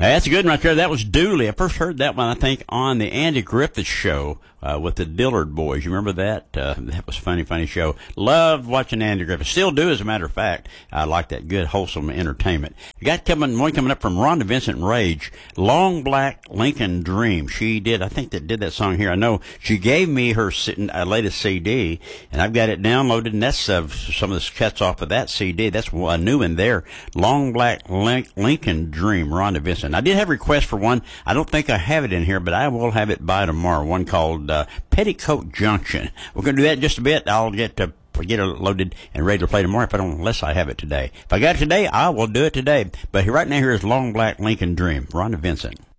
That's a good one right there. That was Dooley. I first heard that one, I think, on the Andy Griffith Show with the Dillard Boys. You remember that? That was a funny, funny show. Loved watching Andy Griffith. Still do, as a matter of fact. I like that good, wholesome entertainment. You got one coming up from Rhonda Vincent Rage, Long Black Lincoln Dream. She did, I think, did that song here. I know she gave me her latest CD, and I've got it downloaded, and that's some of the cuts off of that CD. That's a new one there. Long Black Lincoln Dream, Rhonda Vincent. I did have a request for one. I don't think I have it in here, but I will have it by tomorrow. One called Petticoat Junction. We're going to do that in just a bit. I'll get it loaded and ready to play tomorrow unless I have it today. If I got it today, I will do it today. But right now, here is Long Black Lincoln Dream, Rhonda Vincent.